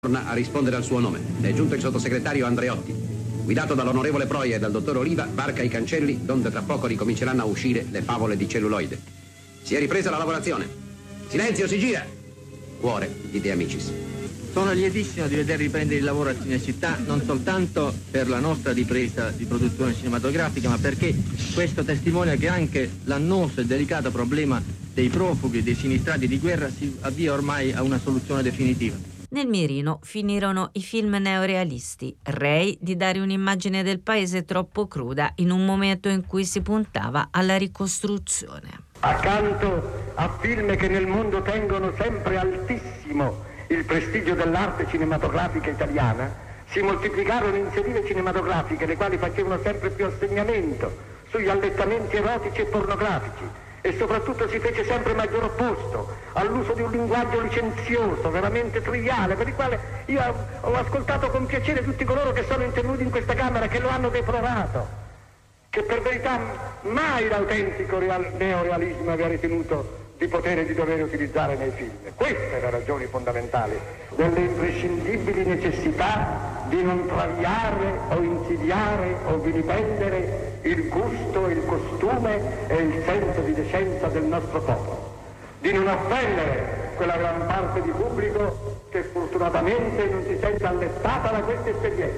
Torna a rispondere al suo nome. È giunto il sottosegretario Andreotti. Guidato dall'onorevole Proia e dal dottor Oliva, varca i cancelli donde tra poco ricominceranno a uscire le favole di celluloide. Si è ripresa la lavorazione. Silenzio, si gira! Cuore di De Amicis. Sono lietissimo di vedere riprendere il lavoro a Cinecittà, non soltanto per la nostra ripresa di produzione cinematografica, ma perché questo testimonia che anche l'annoso e delicato problema dei profughi e dei sinistrati di guerra si avvia ormai a una soluzione definitiva. Nel mirino finirono i film neorealisti, rei di dare un'immagine del paese troppo cruda in un momento in cui si puntava alla ricostruzione. Accanto a film che nel mondo tengono sempre altissimo il prestigio dell'arte cinematografica italiana, si moltiplicarono iniziative cinematografiche le quali facevano sempre più assegnamento sugli allettamenti erotici e pornografici, e soprattutto si fece sempre maggior opposto all'uso di un linguaggio licenzioso, veramente triviale, per il quale io ho ascoltato con piacere tutti coloro che sono intervenuti in questa Camera, che lo hanno deplorato, che per verità mai l'autentico neorealismo aveva ritenuto di potere e di dover utilizzare nei film. Queste le ragioni fondamentali delle imprescindibili necessità di non traviare o insidiare o vilipendere il gusto, il costume e il senso di decenza del nostro popolo, di non offendere quella gran parte di pubblico che fortunatamente non si sente allettata da queste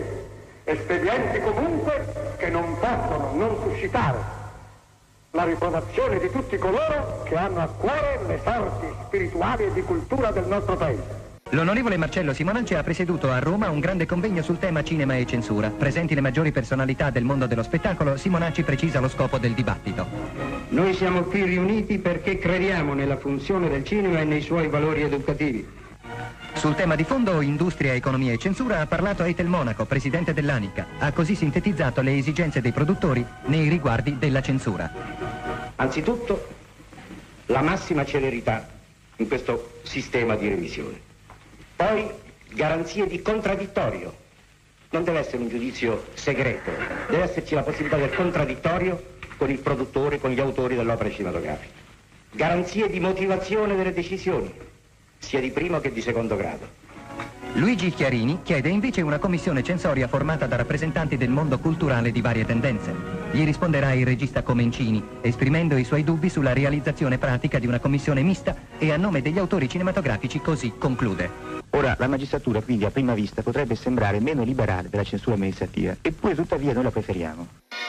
espedienti comunque che non possono non suscitare la riprovazione di tutti coloro che hanno a cuore le sorti spirituali e di cultura del nostro paese. L'onorevole Marcello Simonacci ha presieduto a Roma un grande convegno sul tema cinema e censura. Presenti le maggiori personalità del mondo dello spettacolo, Simonacci precisa lo scopo del dibattito. Noi siamo qui riuniti perché crediamo nella funzione del cinema e nei suoi valori educativi. Sul tema di fondo, industria, economia e censura, ha parlato Eitel Monaco, presidente dell'ANICA. Ha così sintetizzato le esigenze dei produttori nei riguardi della censura. Anzitutto, la massima celerità in questo sistema di revisione. Poi, garanzie di contraddittorio. Non deve essere un giudizio segreto, deve esserci la possibilità del contraddittorio con il produttore, con gli autori dell'opera cinematografica. Garanzie di motivazione delle decisioni, sia di primo che di secondo grado. Luigi Chiarini chiede invece una commissione censoria formata da rappresentanti del mondo culturale di varie tendenze. Gli risponderà il regista Comencini, esprimendo i suoi dubbi sulla realizzazione pratica di una commissione mista, e a nome degli autori cinematografici così conclude. Ora, la magistratura quindi a prima vista potrebbe sembrare meno liberale della censura amministrativa, eppure tuttavia noi la preferiamo.